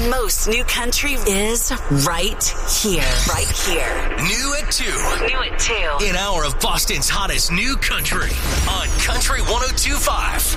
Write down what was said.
most new country is right here. Right here. New at 2. New at 2. An hour of Boston's hottest new country on Country 102.5.